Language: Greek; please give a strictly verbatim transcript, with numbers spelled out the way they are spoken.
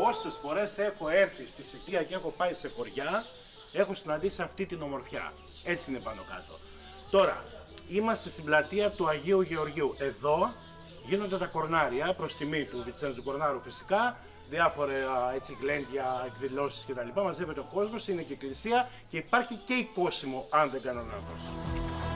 όσες φορές έχω έρθει στη Σικία και έχω πάει σε χωριά, έχω συναντήσει αυτή την ομορφιά. Έτσι είναι πάνω κάτω. Τώρα, είμαστε στην πλατεία του Αγίου Γεωργίου. Εδώ γίνονται τα κορνάρια προς τιμή του Βιτσέντζου Κορνάρου φυσικά. Διάφορα έτσι γλέντια, εκδηλώσεις κτλ. Μαζεύεται ο κόσμος, είναι και εκκλησία και υπάρχει και οικόσιμο, αν δεν κάνω λάθος.